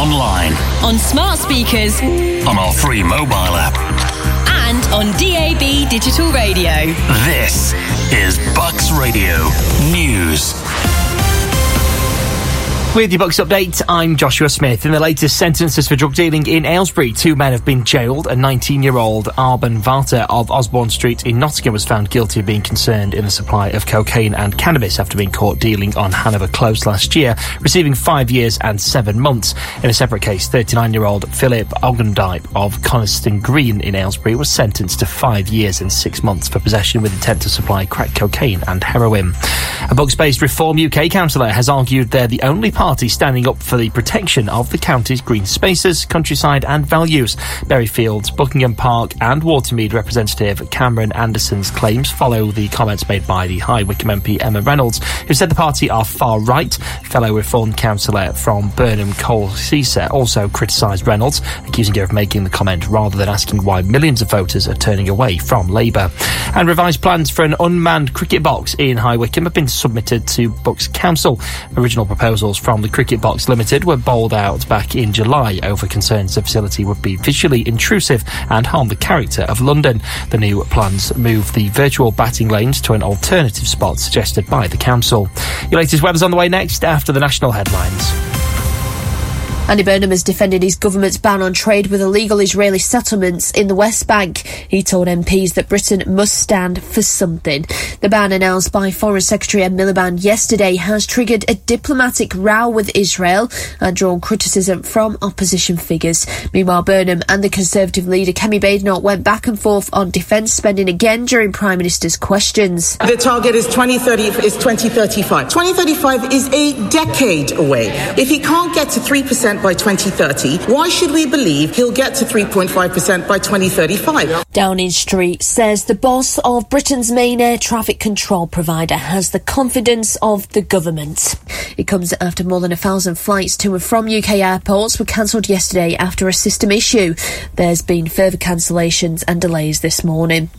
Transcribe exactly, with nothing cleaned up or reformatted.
online, on smart speakers, on our free mobile app, and on D A B digital radio. This is Bucks Radio News. With your Bucks update, I'm Joshua Smith. In the latest sentences for drug dealing in Aylesbury, two men have been jailed. A nineteen-year-old Arben Varta of Osborne Street in Nottingham was found guilty of being concerned in the supply of cocaine and cannabis after being caught dealing on Hanover Close last year, receiving five years and seven months. In a separate case, thirty-nine-year-old Philip Ogundype of Coniston Green in Aylesbury was sentenced to five years and six months for possession with intent to supply crack cocaine and heroin. A Bucks-based Reform U K councillor has argued they're the only party standing up for the protection of the county's green spaces, countryside and values. Berryfields, Buckingham Park and Watermead representative Cameron Anderson's claims follow the comments made by the High Wycombe M P Emma Reynolds, who said the party are far right. Fellow Reform councillor from Burnham, Cole Caesar, also criticised Reynolds, accusing her of making the comment rather than asking why millions of voters are turning away from Labour. And revised plans for an unmanned cricket box in High Wycombe have been submitted to Bucks Council. Original proposals from the Cricket Box Limited were bowled out back in July over concerns the facility would be visually intrusive and harm the character of London. The new plans move the virtual batting lanes to an alternative spot suggested by the council. Your latest weather's on the way next after the national headlines. Andy Burnham has defended his government's ban on trade with illegal Israeli settlements in the West Bank. He told M Ps that Britain must stand for something. The ban announced by Foreign Secretary Ed Miliband yesterday has triggered a diplomatic row with Israel and drawn criticism from opposition figures. Meanwhile, Burnham and the Conservative leader Kemi Badenoch went back and forth on defence spending again during Prime Minister's questions. The target is twenty thirty is twenty thirty-five. twenty thirty-five is a decade away. If he can't get to three percent by twenty thirty, why should we believe he'll get to three point five percent by twenty thirty-five? Downing Street says the boss of Britain's main air traffic control provider has the confidence of the government. It comes after more than a thousand flights to and from U K airports were cancelled yesterday after a system issue. There's been further cancellations and delays this morning.